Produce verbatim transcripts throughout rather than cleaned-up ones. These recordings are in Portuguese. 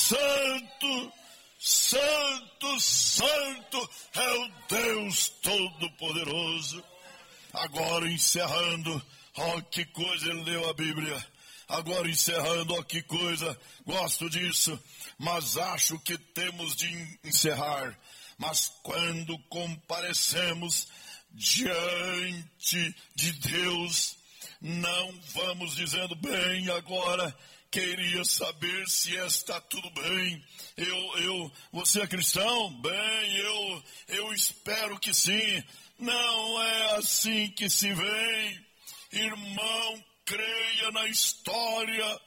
Santo, Santo, Santo é o Deus Todo-Poderoso. Agora encerrando, ó que coisa, ele leu a Bíblia. Agora encerrando, ó que coisa, gosto disso, mas acho que temos de encerrar. Mas quando comparecemos diante de Deus, não vamos dizendo, bem, agora queria saber se está tudo bem. Eu, eu, você é cristão? Bem, eu, eu espero que sim. Não é assim que se vem. Irmão, creia na história,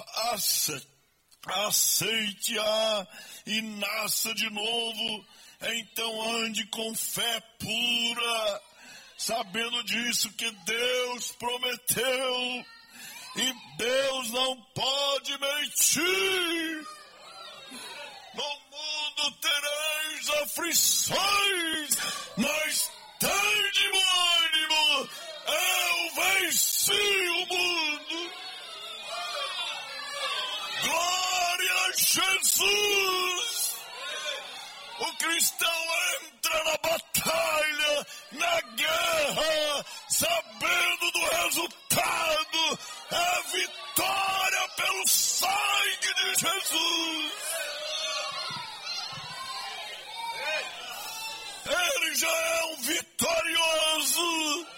aceite-a e nasça de novo. Então ande com fé pura, sabendo disso que Deus prometeu. E Deus não pode mentir. No mundo tereis aflições, mas tende bom ânimo. Eu venci o mundo. Glória a Jesus. O cristão entra na batalha, na guerra, sabendo do resultado. É vitória pelo sangue de Jesus. Ele já é um vitorioso.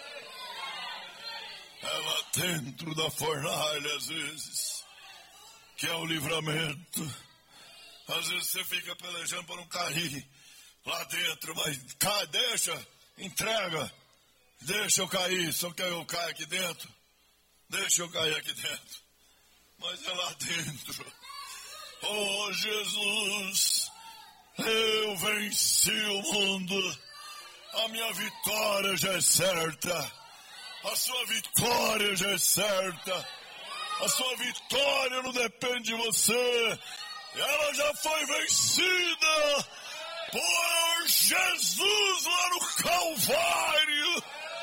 É lá dentro da fornalha, às vezes, que é o livramento. Às vezes você fica pelejando para não cair lá dentro, mas cai, deixa, entrega, deixa eu cair, só que eu caio aqui dentro, deixa eu cair aqui dentro, mas é lá dentro. Oh Jesus, eu venci o mundo, a minha vitória já é certa, a sua vitória já é certa, a sua vitória não depende de você. Ela já foi vencida por Jesus lá no Calvário.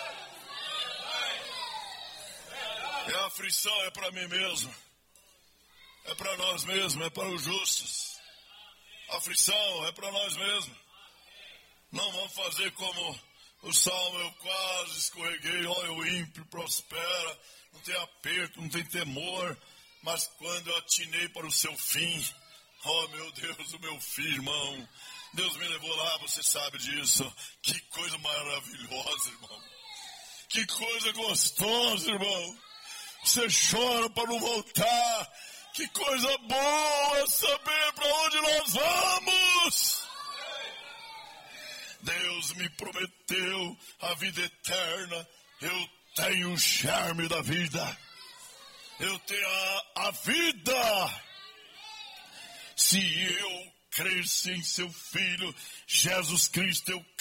E a aflição é para mim mesmo. É para nós mesmos, é para os justos. A aflição é para nós mesmos. Não vamos fazer como o Salmo, eu quase escorreguei, ó, o ímpio prospera, não tem aperto, não tem temor, mas quando eu atinei para o seu fim, oh, meu Deus, o meu filho, irmão, Deus me levou lá, você sabe disso. Que coisa maravilhosa, irmão. Que coisa gostosa, irmão. Você chora para não voltar. Que coisa boa saber para onde nós vamos. Deus me prometeu a vida eterna. Eu tenho o charme da vida. Eu tenho a, a vida. Se eu crescer em seu Filho, Jesus Cristo, eu